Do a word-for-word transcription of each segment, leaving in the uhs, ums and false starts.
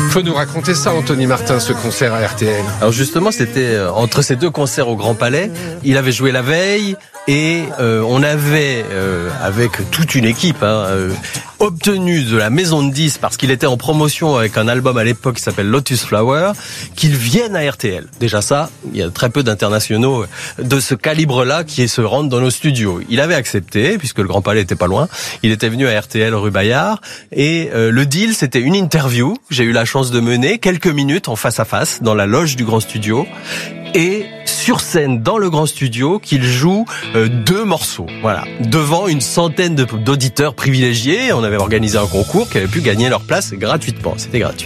faut nous raconter ça, Anthony Martin, ce concert à R T L. Alors justement, c'était entre ces deux concerts au Grand Palais. Il avait joué la veille et euh, on avait, euh, avec toute une équipe, hein, euh, obtenu de la maison de disques, parce qu'il était en promotion avec un album à l'époque qui s'appelle Lotus Flower, qu'il vienne à R T L. Déjà ça, il y a très peu d'internationaux de ce calibre-là qui se rendent dans nos studios. Il avait accepté, puisque le Grand Palais était pas loin. Il était venu à R T L rue Bayard. Et euh, le deal, c'était une interview. J'ai eu la chance de mener quelques minutes en face à face, dans la loge du Grand Studio. Et sur scène, dans le Grand Studio, qu'il joue euh, deux morceaux, voilà, devant une centaine de, d'auditeurs privilégiés. On avait organisé un concours qui avait pu gagner leur place gratuitement, c'était gratuit.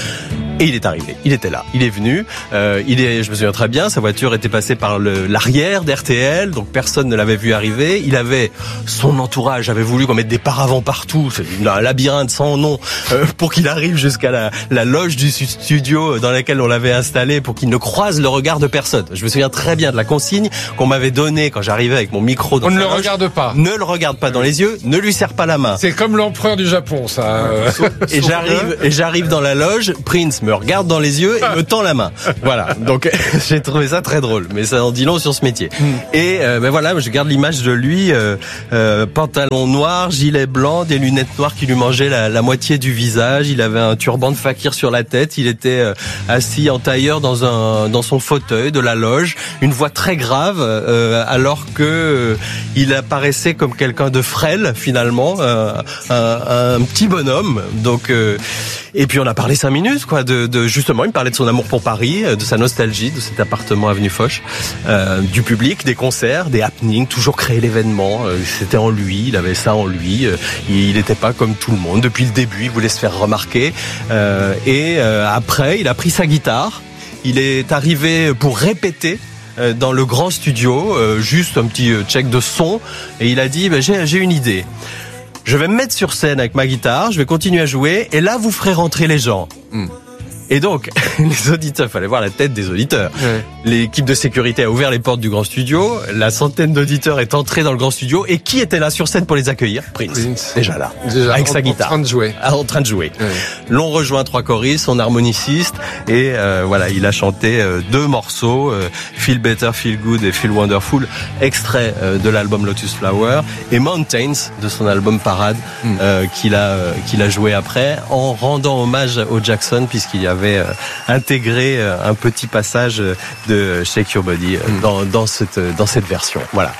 Et il est arrivé, il était là, il est venu, euh, il est, je me souviens très bien, sa voiture était passée par le, l'arrière d'R T L, donc personne ne l'avait vu arriver. Il avait, son entourage avait voulu qu'on mette des paravents partout, c'est un labyrinthe sans nom, euh, pour qu'il arrive jusqu'à la, la loge du studio dans laquelle on l'avait installé, pour qu'il ne croise le regard de personne. Je me souviens très bien de la consigne qu'on m'avait donnée quand j'arrivais avec mon micro dans On ne le loge. regarde pas. Ne le regarde pas dans les yeux, ne lui serre pas la main. C'est comme l'empereur du Japon, ça. Et j'arrive, et j'arrive dans la loge, Prince me regarde dans les yeux et me tend la main. Voilà. Donc j'ai trouvé ça très drôle, mais ça en dit long sur ce métier. Mm. Et euh, ben voilà, je garde l'image de lui, euh, euh, pantalon noir, gilet blanc, des lunettes noires qui lui mangeaient la, la moitié du visage. Il avait un turban de fakir sur la tête. Il était euh, assis en tailleur dans un dans son fauteuil de la loge, une voix très grave, euh, alors que euh, il apparaissait comme quelqu'un de frêle finalement, euh, un, un petit bonhomme. Donc euh, et puis on a parlé cinq minutes, quoi, de, de justement, il me parlait de son amour pour Paris, de sa nostalgie, de cet appartement avenue Foch, euh, du public, des concerts, des happenings, toujours créer l'événement. Euh, c'était en lui, il avait ça en lui. Euh, il n'était pas comme tout le monde. Depuis le début, il voulait se faire remarquer. Euh, et euh, après, il a pris sa guitare. Il est arrivé pour répéter euh, dans le grand studio, euh, juste un petit check de son, et il a dit bah, j'ai, j'ai une idée. Je vais me mettre sur scène avec ma guitare, je vais continuer à jouer, et là, vous ferez rentrer les gens. Mm. Et donc, les auditeurs, il fallait voir la tête des auditeurs. Ouais. L'équipe de sécurité a ouvert les portes du grand studio. La centaine d'auditeurs est entrée dans le grand studio. Et qui était là sur scène pour les accueillir ? Prince. Prince. Déjà là. Déjà, avec en, sa guitare. En train de jouer. Ah, en train de jouer. Ouais. L'on rejoint trois choristes, son harmoniciste. Et euh, voilà, il a chanté euh, deux morceaux. Euh, Feel Better, Feel Good et Feel Wonderful. Extrait euh, de l'album Lotus Flower. Et Mountains, de son album Parade, mm. euh, qu'il a, euh, qu'il a joué après, en rendant hommage au Jackson, puisqu'il y avait Euh, intégré euh, un petit passage de Shake Your Body euh, mm. dans, dans, cette, dans cette version. Voilà.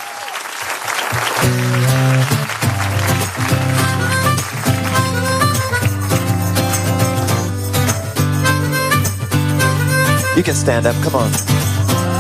You can stand up, come on.